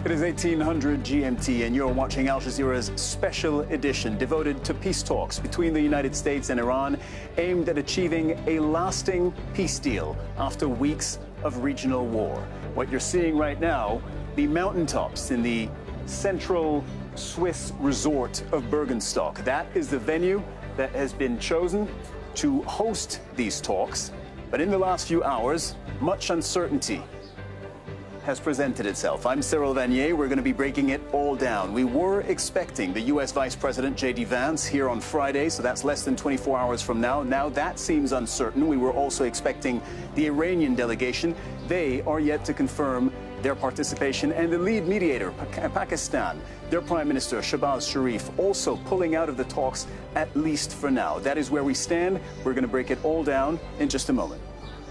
It is 1800 GMT, and you're watching Al Jazeera's special edition devoted to peace talks between the United States and Iran, aimed at achieving a lasting peace deal after weeks of regional war. What you're seeing right now, the mountaintops in the central Swiss resort of Bergenstock. That is the venue that has been chosen to host these talks. But in the last few hours, much uncertainty has presented itself. I'm Cyril Vanier. We're going to be breaking it all down. We were expecting the U.S. Vice President J.D. Vance here on Friday, so that's less than 24 hours from now. Now that seems uncertain. We were also expecting the Iranian delegation. They are yet to confirm their participation, and the lead mediator, Pakistan, their Prime Minister, Shehbaz Sharif, also pulling out of the talks, at least for now. That is where we stand. We're going to break it all down in just a moment.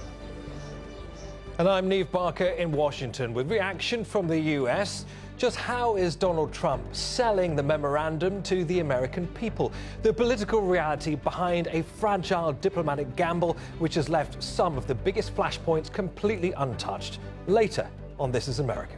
And I'm Neve Barker in Washington with reaction from the US. Just how is Donald Trump selling the memorandum to the American people? The political reality behind a fragile diplomatic gamble which has left some of the biggest flashpoints completely untouched. Later on This Is America.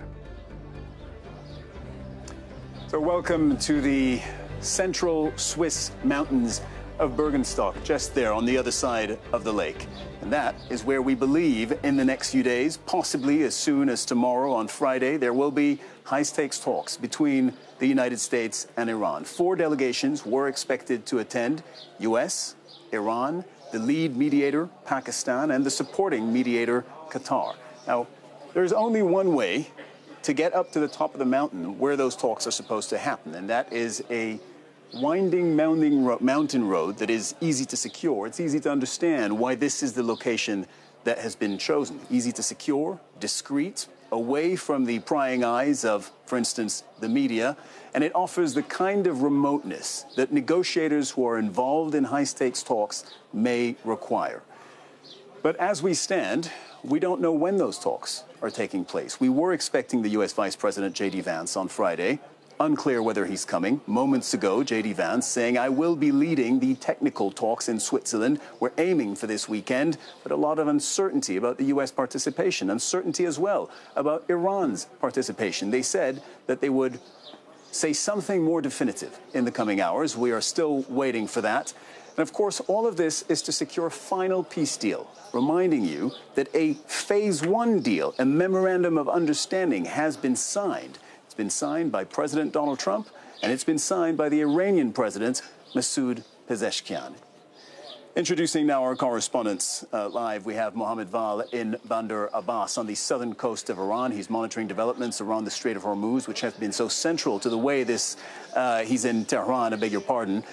So welcome to the central Swiss mountains of Bergenstock, just there on the other side of the lake. And that is where we believe in the next few days, possibly as soon as tomorrow on Friday, there will be high-stakes talks between the United States and Iran. 4 delegations were expected to attend: U.S., Iran, the lead mediator, Pakistan, and the supporting mediator, Qatar. Now, there's only one way to get up to the top of the mountain where those talks are supposed to happen, and that is a winding mountain road that is easy to secure. It's easy to understand why this is the location that has been chosen. Easy to secure, discreet, away from the prying eyes of, for instance, the media, and it offers the kind of remoteness that negotiators who are involved in high-stakes talks may require. But as we stand, we don't know when those talks are taking place. We were expecting the U.S. Vice President J.D. Vance on Friday. Unclear whether he's coming. Moments ago, J.D. Vance saying, "I will be leading the technical talks in Switzerland. We're aiming for this weekend," but a lot of uncertainty about the U.S. participation, uncertainty as well about Iran's participation. They said that they would say something more definitive in the coming hours. We are still waiting for that. And of course, all of this is to secure a final peace deal, reminding you that a phase 1 deal, a memorandum of understanding, has been signed. It's been signed by President Donald Trump, and it's been signed by the Iranian President, Masoud Pezeshkian. Introducing now our correspondents live. We have Mohammed Val in Bandar Abbas on the southern coast of Iran. He's monitoring developments around the Strait of Hormuz, which have been so central to the way this... he's in Tehran, I beg your pardon.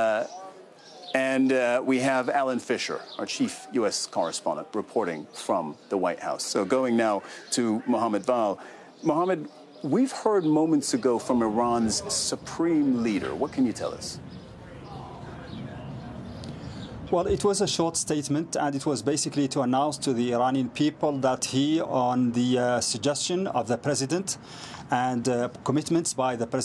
And we have Alan Fisher, our chief U.S. correspondent, reporting from the White House. So going now to Mohammed Val. Mohammed, we've heard moments ago from Iran's supreme leader. What can you tell us? Well, it was a short statement, and it was basically to announce to the Iranian people that he, on the suggestion of the president and commitments by the president,